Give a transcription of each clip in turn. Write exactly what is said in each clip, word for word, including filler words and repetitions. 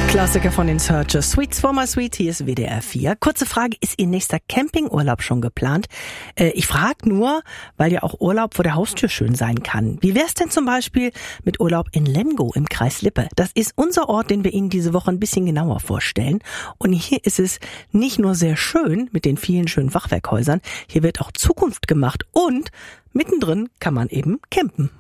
Klassiker von den Searchers. Sweets for my sweet, hier ist W D R vier. Kurze Frage, ist Ihr nächster Campingurlaub schon geplant? Äh, ich frage nur, weil ja auch Urlaub vor der Haustür schön sein kann. Wie wär's denn zum Beispiel mit Urlaub in Lemgo im Kreis Lippe? Das ist unser Ort, den wir Ihnen diese Woche ein bisschen genauer vorstellen. Und hier ist es nicht nur sehr schön mit den vielen schönen Fachwerkhäusern, hier wird auch Zukunft gemacht und mittendrin kann man eben campen.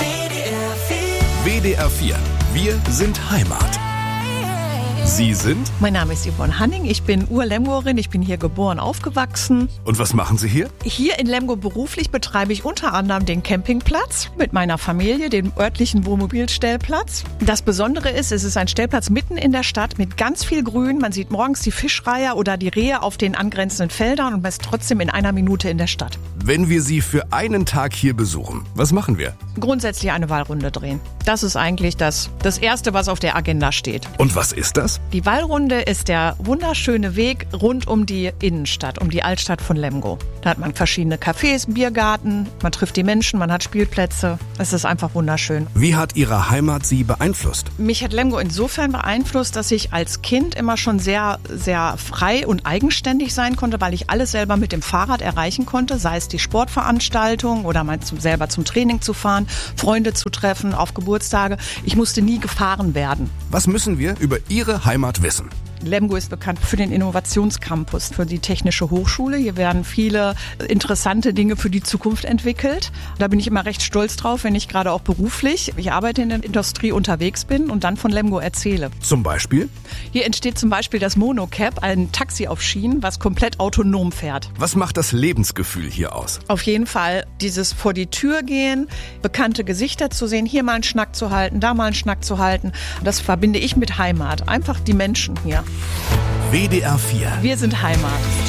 W D R vier. Wir sind Heimat. Sie sind? Mein Name ist Yvonne Hanning, ich bin Ur-Lemgoerin, ich bin hier geboren, aufgewachsen. Und was machen Sie hier? Hier in Lemgo beruflich betreibe ich unter anderem den Campingplatz mit meiner Familie, den örtlichen Wohnmobilstellplatz. Das Besondere ist, es ist ein Stellplatz mitten in der Stadt mit ganz viel Grün. Man sieht morgens die Fischreiher oder die Rehe auf den angrenzenden Feldern und man ist trotzdem in einer Minute in der Stadt. Wenn wir Sie für einen Tag hier besuchen, was machen wir? Grundsätzlich eine Wallrunde drehen. Das ist eigentlich das, das Erste, was auf der Agenda steht. Und was ist das? Die Wallrunde ist der wunderschöne Weg rund um die Innenstadt, um die Altstadt von Lemgo. Da hat man verschiedene Cafés, Biergarten, man trifft die Menschen, man hat Spielplätze. Es ist einfach wunderschön. Wie hat Ihre Heimat Sie beeinflusst? Mich hat Lemgo insofern beeinflusst, dass ich als Kind immer schon sehr, sehr frei und eigenständig sein konnte, weil ich alles selber mit dem Fahrrad erreichen konnte, sei es die Sportveranstaltung oder mal zum, selber zum Training zu fahren, Freunde zu treffen auf Geburtstage. Ich musste nie gefahren werden. Was müssen wir über Ihre Heimat wissen? Lemgo ist bekannt für den Innovationscampus, für die Technische Hochschule. Hier werden viele interessante Dinge für die Zukunft entwickelt. Da bin ich immer recht stolz drauf, wenn ich gerade auch beruflich, ich arbeite in der Industrie, unterwegs bin und dann von Lemgo erzähle. Zum Beispiel? Hier entsteht zum Beispiel das Monocab, ein Taxi auf Schienen, was komplett autonom fährt. Was macht das Lebensgefühl hier aus? Auf jeden Fall dieses vor die Tür gehen, bekannte Gesichter zu sehen, hier mal einen Schnack zu halten, da mal einen Schnack zu halten. Das verbinde ich mit Heimat. Einfach die Menschen hier. W D R vier. Wir sind Heimat.